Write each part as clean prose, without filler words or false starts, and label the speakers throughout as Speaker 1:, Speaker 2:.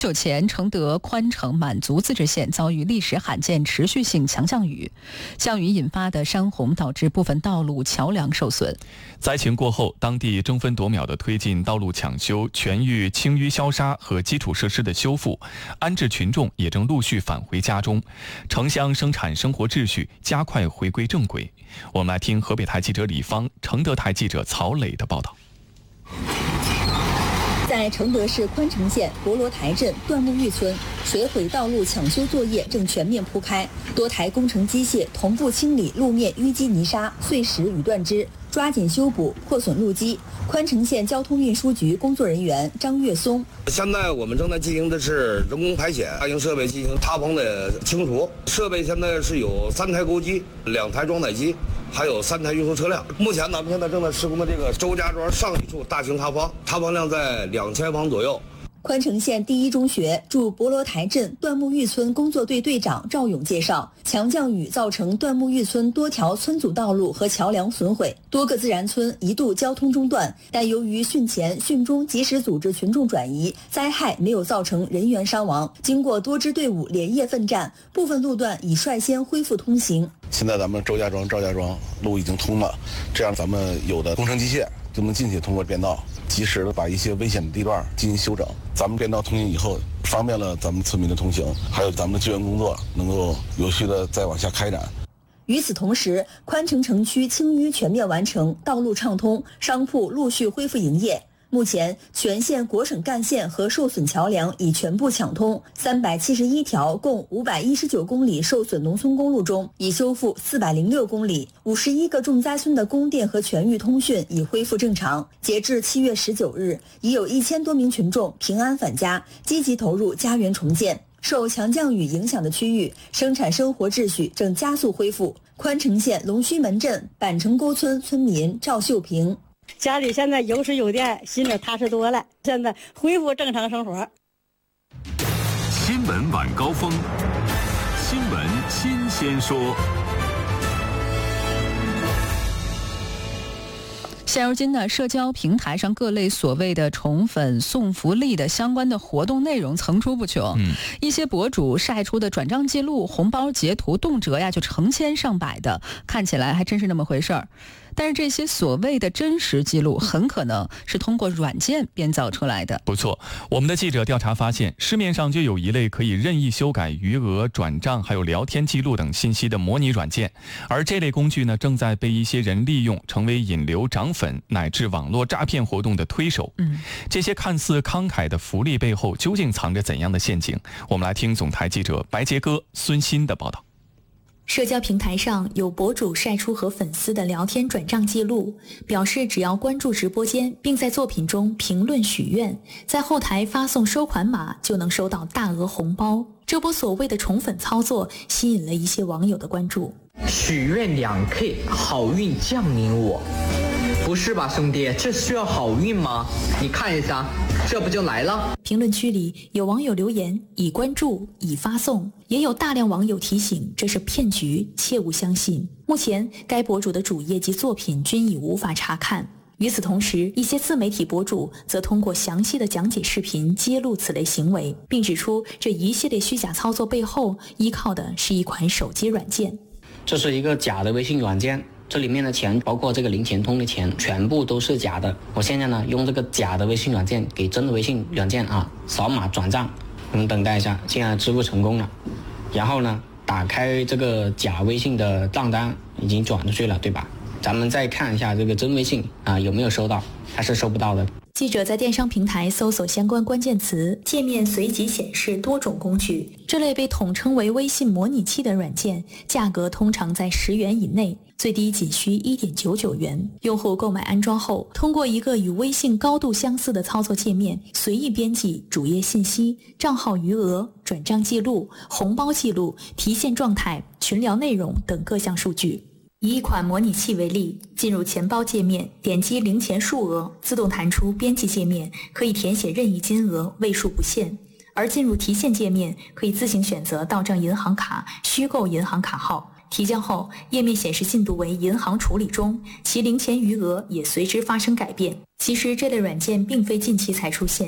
Speaker 1: 不久前，承德宽城满族自治县遭遇历史罕见持续性强降雨，降雨引发的山洪导致部分道路桥梁受损。
Speaker 2: 灾情过后，当地争分夺秒地推进道路抢修、全域清淤消杀和基础设施的修复，安置群众也正陆续返回家中，城乡生产生活秩序加快回归正轨。我们来听河北台记者李芳、承德台记者曹磊的报道。
Speaker 3: 在承德市宽城县博罗台镇段木峪村，水毁道路抢修作业正全面铺开，多台工程机械同步清理路面淤积泥沙、碎石与断枝，抓紧修补破损路基。宽城县交通运输局工作人员张月松：
Speaker 4: 现在我们正在进行的是人工排险，大型设备进行塌方的清除。设备现在是有3台钩机、2台装载机，还有3台运输车辆。目前咱们现在正在施工的这个周家庄上一处大型塌方，塌方量在2000方左右。
Speaker 3: 宽城县第一中学驻博罗台镇段木峪村工作队队长赵勇介绍，强降雨造成段木峪村多条村组道路和桥梁损毁，多个自然村一度交通中断，但由于汛前汛中及时组织群众转移，灾害没有造成人员伤亡。经过多支队伍连夜奋战，部分路段已率先恢复通行。
Speaker 5: 现在咱们赵家庄路已经通了，这样咱们有的工程机械就能进去通过便道，及时的把一些危险的地段进行修整。咱们便道通行以后，方便了咱们村民的通行，还有咱们的救援工作能够有序的再往下开展。
Speaker 3: 与此同时，宽城城区清淤全面完成，道路畅通，商铺陆续恢复营业。目前，全县国省干线和受损桥梁已全部抢通，371条共519公里受损农村公路中，已修复406公里，51个重灾村的供电和全域通讯已恢复正常。截至7月19日，已有1000多名群众平安返家，积极投入家园重建。受强降雨影响的区域，生产生活秩序正加速恢复。宽城县龙须门镇板城沟村村民赵秀平：
Speaker 6: 家里现在有水有电，心里踏实多了，现在恢复正常生活。
Speaker 7: 新闻晚高峰，新闻新鲜说。
Speaker 1: 现如今呢，社交平台上各类所谓的宠粉送福利的相关的活动内容层出不穷，一些博主晒出的转账记录、红包截图动辄就成千上百的，看起来还真是那么回事儿。但是这些所谓的真实记录很可能是通过软件编造出来的。
Speaker 2: 不错，我们的记者调查发现，市面上就有一类可以任意修改余额、转账还有聊天记录等信息的模拟软件，而这类工具呢，正在被一些人利用，成为引流涨粉乃至网络诈骗活动的推手。这些看似慷慨的福利背后究竟藏着怎样的陷阱？我们来听总台记者白杰哥、孙鑫的报道。
Speaker 8: 社交平台上有博主晒出和粉丝的聊天转账记录，表示只要关注直播间，并在作品中评论许愿，在后台发送收款码就能收到大额红包。这波所谓的宠粉操作吸引了一些网友的关注。
Speaker 9: 许愿2K， 好运降临我。不是吧兄弟，这需要好运吗？你看一下，这不就来了。
Speaker 8: 评论区里有网友留言已关注已发送，也有大量网友提醒这是骗局，切勿相信。目前该博主的主页及作品均已无法查看。与此同时，一些自媒体博主则通过详细的讲解视频揭露此类行为，并指出这一系列虚假操作背后依靠的是一款手机软件。
Speaker 10: 这是一个假的微信软件，这里面的钱，包括这个零钱通的钱，全部都是假的。我现在呢，用这个假的微信软件给真的微信软件扫码转账。你们等待一下，现在支付成功了。然后呢，打开这个假微信的账单，已经转出去了，对吧？咱们再看一下这个真微信有没有收到，还是收不到的。
Speaker 8: 记者在电商平台搜索相关关键词，界面随即显示多种工具。这类被统称为微信模拟器的软件，价格通常在10元以内，最低仅需1.99元。用户购买安装后，通过一个与微信高度相似的操作界面，随意编辑主页信息、账号余额、转账记录、红包记录、提现状态、群聊内容等各项数据。以一款模拟器为例，进入钱包界面，点击零钱数额，自动弹出编辑界面，可以填写任意金额，位数不限。而进入提现界面，可以自行选择到账银行卡、虚构银行卡号。提交后，页面显示进度为银行处理中，其零钱余额也随之发生改变。其实这类软件并非近期才出现，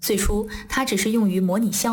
Speaker 8: 最初它只是用于模拟消